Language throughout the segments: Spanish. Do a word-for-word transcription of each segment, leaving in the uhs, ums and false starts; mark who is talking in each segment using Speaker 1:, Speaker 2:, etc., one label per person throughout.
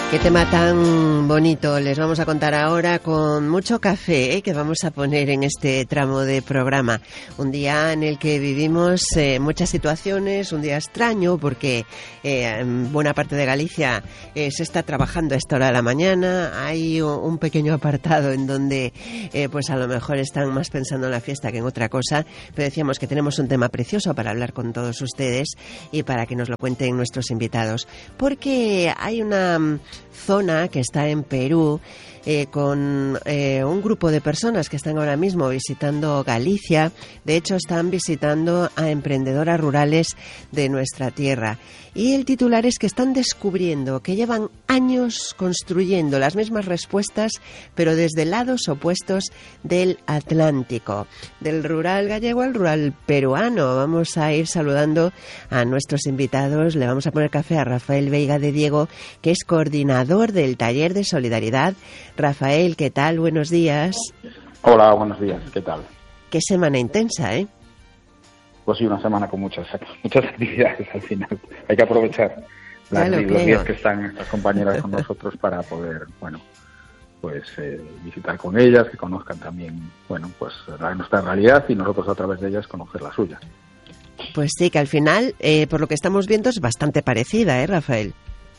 Speaker 1: Qué tema tan bonito les vamos a contar ahora con mucho café, ¿eh? Que vamos a poner en este tramo de programa. Un día en el que vivimos eh, muchas situaciones, un día extraño porque eh, en buena parte de Galicia eh, se está trabajando a esta hora de la mañana. Hay un pequeño apartado en donde eh, pues a lo mejor están más pensando en la fiesta que en otra cosa, pero decíamos que tenemos un tema precioso para hablar con todos ustedes y para que nos lo cuenten nuestros invitados, porque hay una zona que está en Perú eh, con eh, un grupo de personas que están ahora mismo visitando Galicia. De hecho, están visitando a emprendedoras rurales de nuestra tierra. Y el titular es que están descubriendo que llevan años construyendo las mismas respuestas, pero desde lados opuestos del Atlántico. Del rural gallego al rural peruano. Vamos a ir saludando a nuestros invitados. Le vamos a poner café a Rafael Veiga de Diego, que es coordinador del Taller de Solidaridad. Rafael, ¿qué tal? Buenos días.
Speaker 2: Hola, buenos días. ¿Qué tal?
Speaker 1: Qué semana intensa, ¿eh?
Speaker 2: Pues sí, una semana con muchas muchas actividades al final. Hay que aprovechar las, los días que están estas compañeras con nosotros para poder, bueno, pues eh, visitar con ellas, que conozcan también, bueno, pues la, nuestra realidad y nosotros a través de ellas conocer la suya.
Speaker 1: Pues sí, que al final, eh, por lo que estamos viendo, es bastante parecida, ¿eh, Rafael?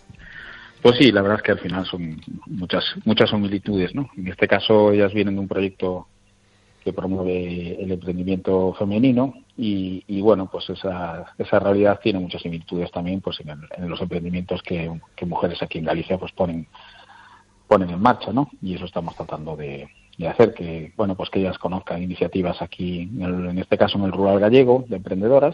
Speaker 2: Pues sí, la verdad es que al final son muchas muchas similitudes, ¿no? En este caso ellas vienen de un proyecto que promueve el emprendimiento femenino y, y bueno, pues esa esa realidad tiene muchas similitudes también pues en, el, en los emprendimientos que, que mujeres aquí en Galicia pues ponen ponen en marcha, ¿no? Y eso estamos tratando de, de hacer, que bueno, pues que ellas conozcan iniciativas aquí, en, el, en este caso en el rural gallego, de emprendedoras,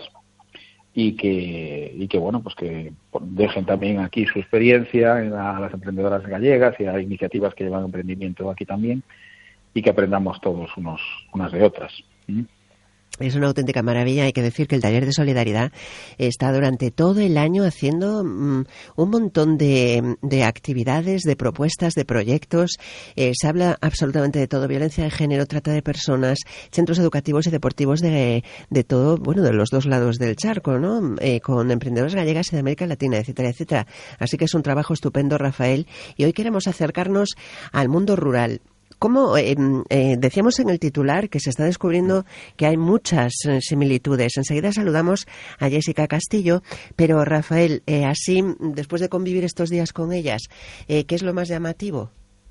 Speaker 2: y que y que bueno, pues que dejen también aquí su experiencia en la, a las emprendedoras gallegas y a iniciativas que llevan emprendimiento aquí también, y que aprendamos todos unos unas de otras. ¿Mm?
Speaker 1: Es una auténtica maravilla. Hay que decir que el Taller de Solidaridad está durante todo el año haciendo um, un montón de, de actividades, de propuestas, de proyectos. Eh, se habla absolutamente de todo: violencia de género, trata de personas, centros educativos y deportivos de, de todo, bueno, de los dos lados del charco, ¿no? Eh, con emprendedores gallegas y de América Latina, etcétera, etcétera. Así que es un trabajo estupendo, Rafael. Y hoy queremos acercarnos al mundo rural. ¿Cómo eh, eh, decíamos en el titular que se está descubriendo que hay muchas eh, similitudes? Enseguida saludamos a Jessica Castillo, pero Rafael, eh, así, después de convivir estos días con ellas, eh, ¿qué es lo más llamativo?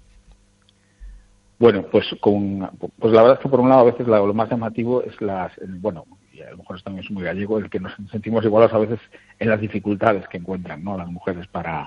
Speaker 2: Bueno, pues con, pues la verdad es que por un lado a veces la, lo más llamativo es las, el, bueno, y a lo mejor esto también es muy gallego, el que nos sentimos igualados a veces en las dificultades que encuentran, ¿no?, las mujeres para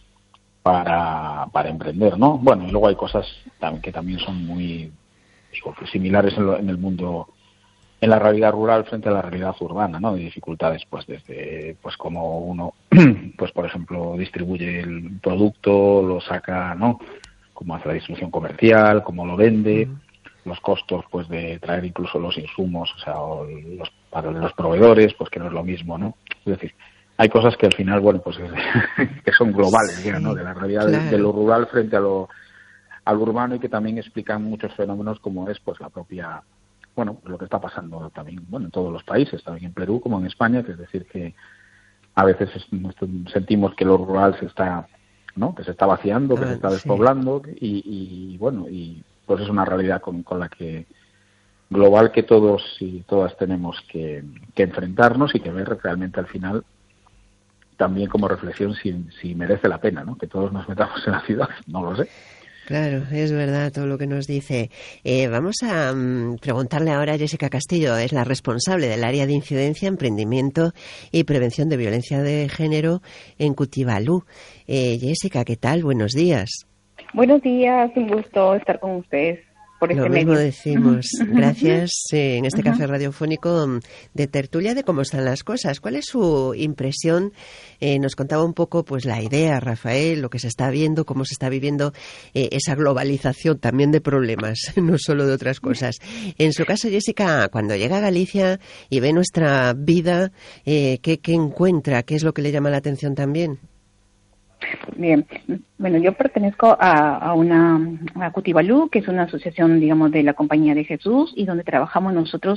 Speaker 2: para para emprender, ¿no? Bueno, y luego hay cosas también que también son muy, digo, similares en, lo, en el mundo, en la realidad rural frente a la realidad urbana, ¿no? De dificultades, pues desde, pues como uno, pues por ejemplo, distribuye el producto, lo saca, ¿no?, cómo hace la distribución comercial, cómo lo vende, uh-huh. Los costos, pues de traer incluso los insumos, o sea, o los para los proveedores, pues que no es lo mismo, ¿no? Es decir, hay cosas que al final, bueno, pues que son globales, sí, ya, ¿no?, de la realidad claro. de, de lo rural frente a lo al urbano, y que también explican muchos fenómenos como es pues la propia, bueno, lo que está pasando también, bueno, en todos los países, también en Perú como en España, que es decir que a veces es, sentimos que lo rural se está, ¿no?, que se está vaciando, que ah, se está despoblando, sí. y, y bueno, y pues es una realidad con, con la que global que todos y todas tenemos que, que enfrentarnos y que ver realmente al final también como reflexión si, si merece la pena, ¿no?, que todos nos metamos en la ciudad, no lo sé.
Speaker 1: Claro, es verdad todo lo que nos dice. Eh, vamos a um, preguntarle ahora a Jessica Castillo, es la responsable del área de incidencia, emprendimiento y prevención de violencia de género en Cutivalú. Eh, Jessica, ¿qué tal? Buenos días.
Speaker 3: Buenos días, un gusto estar con ustedes. Por este
Speaker 1: Lo mismo
Speaker 3: medio.
Speaker 1: decimos. Gracias eh, en este café radiofónico de tertulia de cómo están las cosas. ¿Cuál es su impresión? Eh, nos contaba un poco pues la idea, Rafael, lo que se está viendo, cómo se está viviendo eh, esa globalización también de problemas, no solo de otras cosas. En su caso, Jessica, cuando llega a Galicia y ve nuestra vida, eh, ¿qué, qué encuentra? ¿Qué es lo que le llama la atención también?
Speaker 3: Bien, bueno, yo pertenezco a, a una a Cutivalú, que es una asociación, digamos, de la Compañía de Jesús, y donde trabajamos nosotros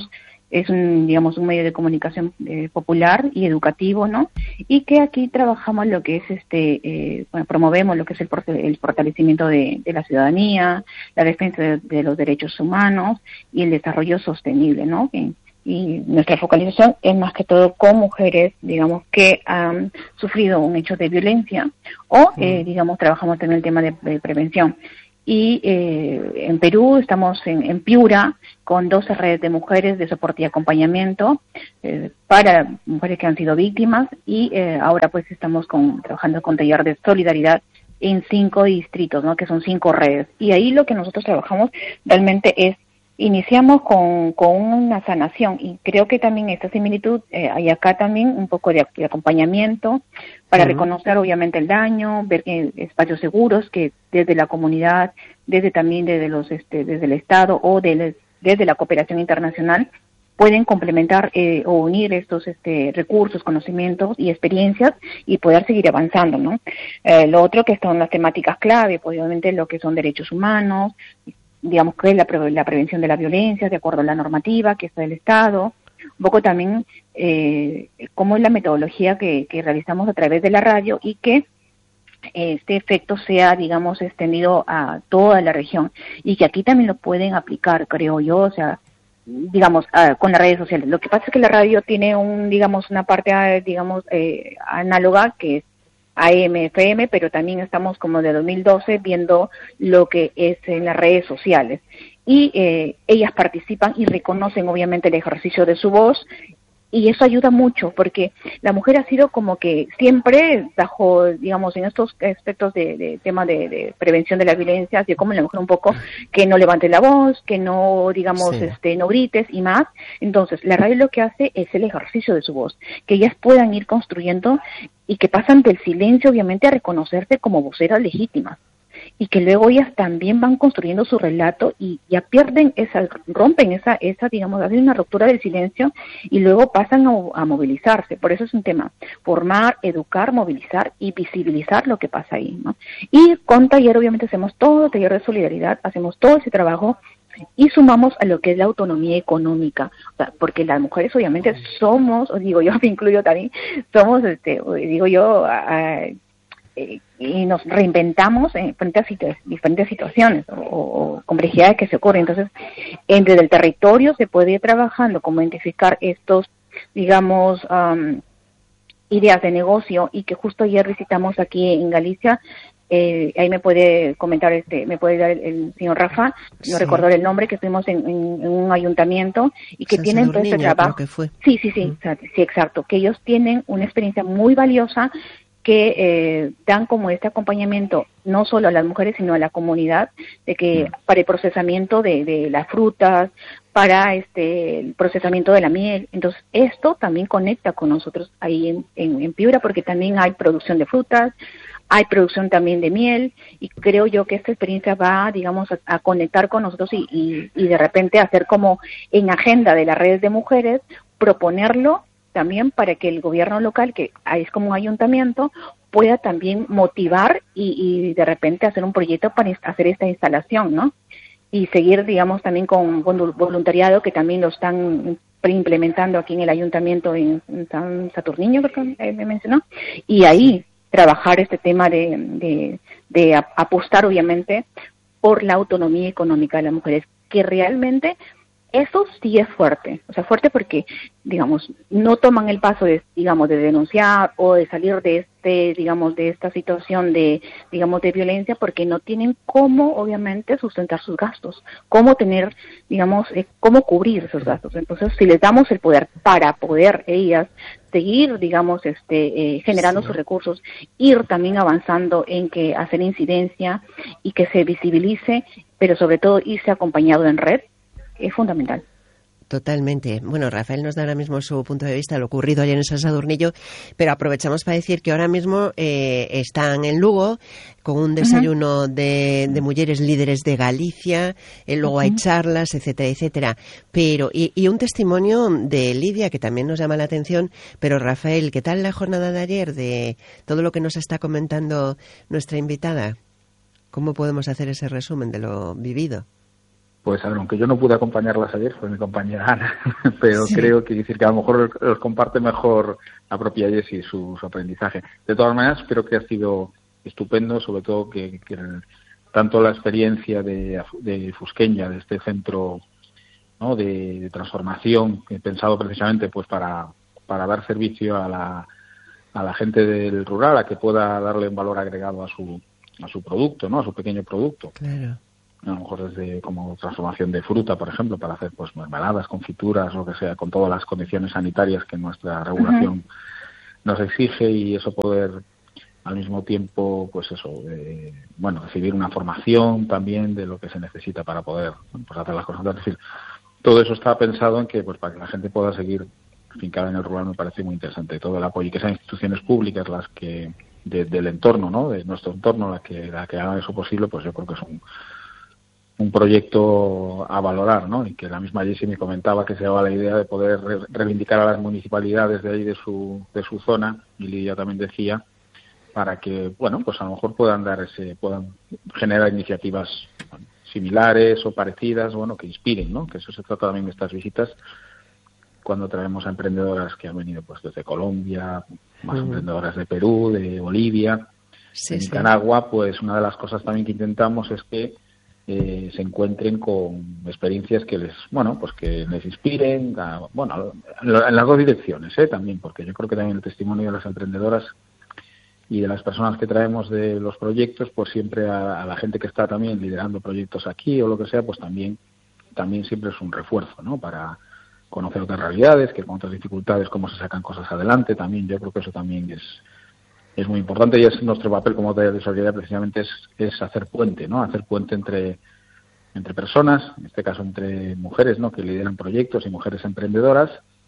Speaker 3: es un, digamos, un medio de comunicación eh, popular y educativo, ¿no? Y que aquí trabajamos lo que es este, eh, bueno, promovemos lo que es el, el fortalecimiento de, de la ciudadanía, la defensa de, de los derechos humanos y el desarrollo sostenible, ¿no? Y, y nuestra focalización es más que todo con mujeres, digamos, que han sufrido un hecho de violencia o, eh, digamos, trabajamos también el tema de, de prevención. Y eh, en Perú estamos en, en Piura con doce redes de mujeres de soporte y acompañamiento eh, para mujeres que han sido víctimas y eh, ahora pues estamos con, trabajando con taller de solidaridad en cinco distritos, ¿no? Que son cinco redes. Y ahí lo que nosotros trabajamos realmente es, iniciamos con, con una sanación y creo que también esta similitud, eh, hay acá también un poco de, de acompañamiento para uh-huh. reconocer obviamente el daño, ver que espacios seguros que desde la comunidad, desde también desde los este, desde el Estado o de, desde la cooperación internacional pueden complementar eh, o unir estos este, recursos, conocimientos y experiencias y poder seguir avanzando, ¿no? Eh, lo otro que son las temáticas clave, pues, obviamente lo que son derechos humanos, digamos que es la, pre- la prevención de la violencia de acuerdo a la normativa que está del Estado, un poco también eh, cómo es la metodología que, que realizamos a través de la radio y que este efecto sea, digamos, extendido a toda la región y que aquí también lo pueden aplicar, creo yo, o sea, digamos, uh, con las redes sociales. Lo que pasa es que la radio tiene un, digamos, una parte, digamos, eh, análoga que es A M F M, pero también estamos como de dos mil doce viendo lo que es en las redes sociales. Y eh, ellas participan y reconocen obviamente el ejercicio de su voz y eso ayuda mucho porque la mujer ha sido como que siempre bajo, digamos, en estos aspectos de, de tema de, de prevención de la violencia, así como la mujer un poco que no levante la voz, que no, digamos, sí. este, no grites y más. Entonces, la radio lo que hace es el ejercicio de su voz, que ellas puedan ir construyendo y que pasan del silencio, obviamente, a reconocerse como voceras legítimas. Y que luego ellas también van construyendo su relato y ya pierden esa, rompen esa, esa digamos, hacen una ruptura del silencio y luego pasan a, a movilizarse. Por eso es un tema, formar, educar, movilizar y visibilizar lo que pasa ahí, ¿no? Y con taller, obviamente, hacemos todo, taller de solidaridad, hacemos todo ese trabajo y sumamos a lo que es la autonomía económica, o sea, porque las mujeres obviamente somos, o digo yo, me incluyo también, somos, este, digo yo, a, Eh, y nos reinventamos en frente a situ- diferentes situaciones o, o complejidades que se ocurren. Entonces, entre el territorio se puede ir trabajando como identificar estos, digamos, um, ideas de negocio y que justo ayer visitamos aquí en Galicia. Eh, ahí me puede comentar, este, me puede dar el, el señor Rafa, no sí. recordar el nombre, que estuvimos en, en, en un ayuntamiento y que San tienen todo este trabajo.
Speaker 1: Que fue.
Speaker 3: Sí, sí, sí, mm. sí, exacto, que ellos tienen una experiencia muy valiosa que eh, dan como este acompañamiento no solo a las mujeres sino a la comunidad de que para el procesamiento de, de las frutas, para este el procesamiento de la miel. Entonces esto también conecta con nosotros ahí en, en, en Piura porque también hay producción de frutas, hay producción también de miel y creo yo que esta experiencia va, digamos, a, a conectar con nosotros y, y, y de repente hacer como en agenda de las redes de mujeres, proponerlo también para que el gobierno local, que es como un ayuntamiento, pueda también motivar y, y de repente hacer un proyecto para hacer esta instalación, ¿no? Y seguir, digamos, también con voluntariado, que también lo están implementando aquí en el ayuntamiento en, en San Saturnino, creo que me mencionó, y ahí trabajar este tema de, de, de apostar, obviamente, por la autonomía económica de las mujeres, que realmente eso sí es fuerte, o sea, fuerte porque, digamos, no toman el paso de, digamos, de denunciar o de salir de este, digamos, de esta situación de, digamos, de violencia porque no tienen cómo, obviamente, sustentar sus gastos, cómo tener, digamos, eh, cómo cubrir esos gastos. Entonces, si les damos el poder para poder ellas seguir, digamos, este, eh, generando sí. sus recursos, ir también avanzando en que hacer incidencia y que se visibilice, pero sobre todo irse acompañado en red, es fundamental.
Speaker 1: Totalmente. Bueno, Rafael nos da ahora mismo su punto de vista de lo ocurrido ayer en San Sadurnillo, pero aprovechamos para decir que ahora mismo eh, están en Lugo con un desayuno uh-huh. de, de mujeres líderes de Galicia, eh, luego uh-huh. hay charlas, etcétera, etcétera. Pero y, y un testimonio de Lidia que también nos llama la atención. Pero Rafael, ¿qué tal la jornada de ayer de todo lo que nos está comentando nuestra invitada? ¿Cómo podemos hacer ese resumen de lo vivido?
Speaker 2: Pues a ver, aunque yo no pude acompañarlas ayer, fue mi compañera Ana, pero
Speaker 1: sí.
Speaker 2: creo que decir que a lo mejor los comparte mejor la propia Jessie su, su aprendizaje. De todas maneras, creo que ha sido estupendo, sobre todo que, que el, tanto la experiencia de, de Fusqueña, de este centro, ¿no?, de, de transformación, pensado precisamente pues para, para dar servicio a la, a la gente del rural, a que pueda darle un valor agregado a su, a su producto, ¿no?, a su pequeño producto.
Speaker 1: Claro.
Speaker 2: A lo mejor desde como transformación de fruta, por ejemplo, para hacer pues mermeladas, confituras, lo que sea, con todas las condiciones sanitarias que nuestra regulación uh-huh. nos exige, y eso poder al mismo tiempo, pues eso, eh, bueno, recibir una formación también de lo que se necesita para poder pues hacer las cosas. Es decir, todo eso está pensado en que pues para que la gente pueda seguir fincada en el rural. Me parece muy interesante todo el apoyo, y que sean instituciones públicas las que de, del entorno, ¿no?, de nuestro entorno, la que la que hagan eso posible, pues yo creo que es un un proyecto a valorar, ¿no? Y que la misma Jessie me comentaba que se daba la idea de poder re- reivindicar a las municipalidades de ahí, de su de su zona, y Lidia también decía, para que, bueno, pues a lo mejor puedan dar ese, puedan generar iniciativas bueno, similares o parecidas, bueno, que inspiren, ¿no? Que eso se trata también de estas visitas, cuando traemos a emprendedoras que han venido pues desde Colombia, más uh-huh. emprendedoras de Perú, de Bolivia,
Speaker 1: sí,
Speaker 2: de
Speaker 1: sí.
Speaker 2: Nicaragua, pues una de las cosas también que intentamos es que Eh, se encuentren con experiencias que les, bueno, pues que les inspiren, a, bueno, en las dos direcciones, ¿eh? También, porque yo creo que también el testimonio de las emprendedoras y de las personas que traemos de los proyectos, pues siempre a, a la gente que está también liderando proyectos aquí o lo que sea, pues también, también siempre es un refuerzo, ¿no?, para conocer otras realidades, que con otras dificultades, cómo se sacan cosas adelante. También yo creo que eso también es es muy importante, y es nuestro papel como taller de solidaridad, precisamente es, es hacer puente, ¿no? Hacer puente entre entre personas, en este caso entre mujeres, ¿no?, que lideran proyectos, y mujeres emprendedoras,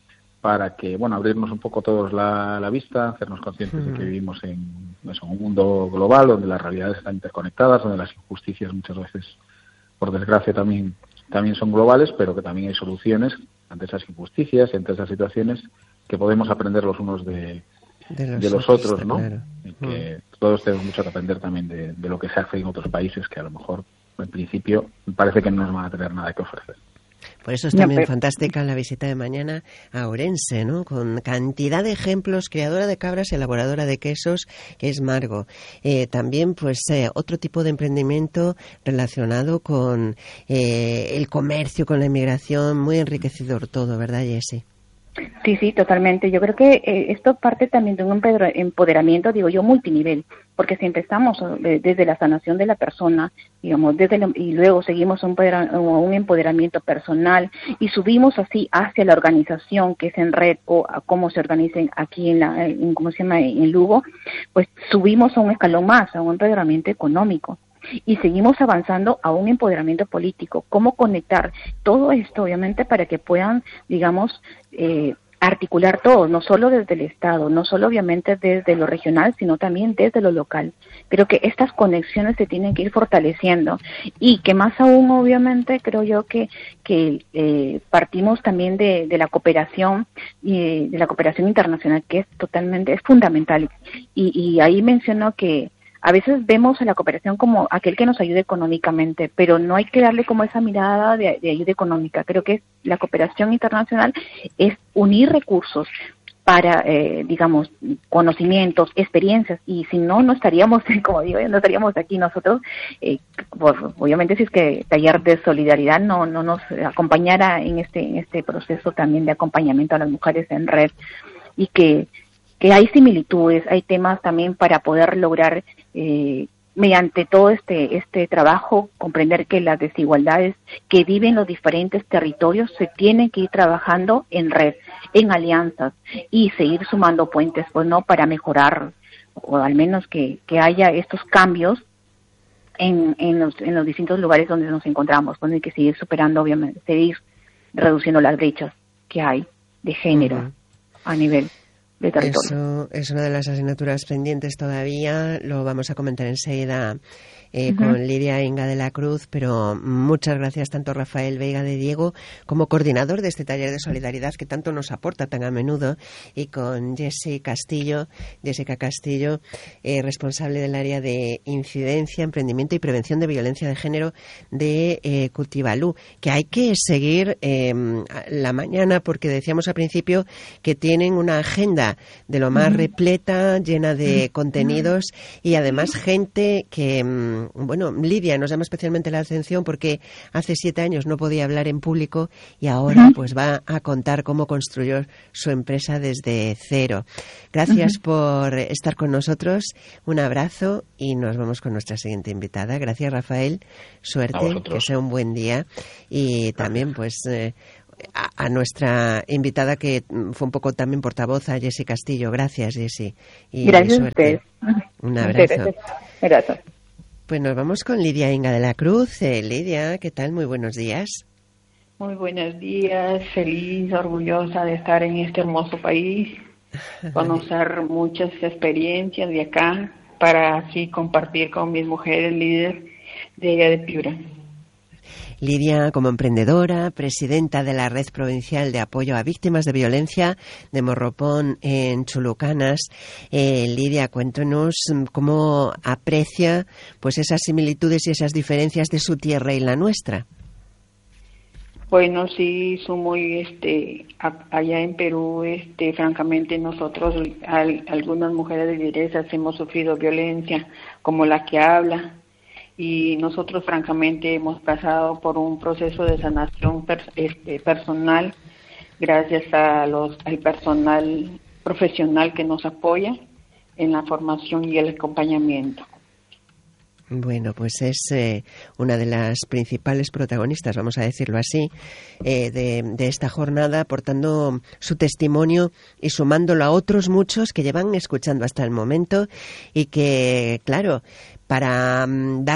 Speaker 2: para que, bueno, abrirnos un poco todos la, la vista, hacernos conscientes mm. de que vivimos en, eso, en un mundo global donde las realidades están interconectadas, donde las injusticias muchas veces, por desgracia, también también son globales, pero que también hay soluciones ante esas injusticias y ante esas situaciones, que podemos aprender los unos de de los, de los otros, otros ¿no? Claro. Y que mm. todos tenemos mucho que aprender también de, de lo que se hace en otros países, que a lo mejor, en principio, parece que no nos van a tener nada que ofrecer.
Speaker 1: Por eso es también no, pero... fantástica la visita de mañana a Orense, ¿no?, con cantidad de ejemplos, criadora de cabras y elaboradora de quesos, que es Margo. Eh, también, pues, eh, otro tipo de emprendimiento relacionado con eh, el comercio, con la inmigración, muy enriquecedor todo, ¿verdad, Jessie?
Speaker 3: Sí, sí, totalmente. Yo creo que eh, esto parte también de un empoderamiento, digo yo, multinivel, porque si empezamos eh, desde la sanación de la persona, digamos, desde el, y luego seguimos un, un empoderamiento personal y subimos así hacia la organización, que es en red, o a cómo se organicen aquí en la, en, ¿cómo se llama?, en Lugo, pues subimos a un escalón más, a un empoderamiento económico. Y seguimos avanzando a un empoderamiento político. ¿Cómo conectar todo esto, obviamente, para que puedan, digamos, eh, articular todo, no solo desde el Estado, no solo obviamente desde lo regional, sino también desde lo local? Creo que estas conexiones se tienen que ir fortaleciendo, y que más aún, obviamente, creo yo que que eh, partimos también de, de la cooperación y de la cooperación internacional, que es totalmente, es fundamental. Y, y ahí menciono que a veces vemos a la cooperación como aquel que nos ayude económicamente, pero no hay que darle como esa mirada de, de ayuda económica. Creo que la cooperación internacional es unir recursos para, eh, digamos, conocimientos, experiencias, y si no, no estaríamos, como digo, no estaríamos aquí nosotros. Eh, pues, obviamente, si es que Taller de Solidaridad no no nos acompañara en este en este proceso también de acompañamiento a las mujeres en red, y que que hay similitudes, hay temas también para poder lograr, eh, mediante todo este este trabajo, comprender que las desigualdades que viven los diferentes territorios se tienen que ir trabajando en red, en alianzas, y seguir sumando puentes, pues no, para mejorar, o al menos que, que haya estos cambios en, en, los, en los distintos lugares donde nos encontramos. Pues hay que seguir superando, obviamente, seguir reduciendo las brechas que hay de género uh-huh. a nivel de territorio.
Speaker 1: Eso es una de las asignaturas pendientes todavía, lo vamos a comentar enseguida eh, uh-huh. con Lidia Inga de la Cruz, pero muchas gracias tanto a Rafael Veiga de Diego como coordinador de este taller de solidaridad que tanto nos aporta tan a menudo, y con Jessie Castillo, Jessica Castillo, eh, responsable del área de incidencia, emprendimiento y prevención de violencia de género de eh, Cutibalú, que hay que seguir eh, la mañana porque decíamos al principio que tienen una agenda de lo más uh-huh. repleta, llena de uh-huh. contenidos, y además gente que, bueno, Lidia nos llama especialmente la atención porque hace siete años no podía hablar en público y ahora uh-huh. pues va a contar cómo construyó su empresa desde cero. Gracias uh-huh. por estar con nosotros, un abrazo y nos vamos con nuestra siguiente invitada. Gracias, Rafael, suerte, que sea un buen día, y también pues eh, a, a nuestra invitada que fue un poco también portavoz, a Jessie Castillo. Gracias, Jessie. Y
Speaker 3: gracias
Speaker 1: suerte.
Speaker 3: a ustedes.
Speaker 1: Un abrazo.
Speaker 3: Gracias. Gracias.
Speaker 1: Pues nos vamos con Lidia Inga de la Cruz. Eh, Lidia, ¿qué tal? Muy buenos días.
Speaker 4: Muy buenos días, feliz, orgullosa de estar en este hermoso país, conocer muchas experiencias de acá para así compartir con mis mujeres líderes de allá de Piura.
Speaker 1: Lidia, como emprendedora, presidenta de la Red Provincial de Apoyo a Víctimas de Violencia de Morropón en Chulucanas. Eh, Lidia, cuéntanos cómo aprecia pues esas similitudes y esas diferencias de su tierra y la nuestra.
Speaker 4: Bueno, sí, son muy, este, allá en Perú, este, francamente nosotros, al, algunas mujeres lideresas hemos sufrido violencia, como la que habla, y nosotros francamente hemos pasado por un proceso de sanación per, este, personal, gracias a los, al personal profesional que nos apoya en la formación y el acompañamiento.
Speaker 1: Bueno, pues es eh, una de las principales protagonistas, vamos a decirlo así, eh, de, de esta jornada, aportando su testimonio y sumándolo a otros muchos que llevan escuchando hasta el momento y que, claro, para um, dar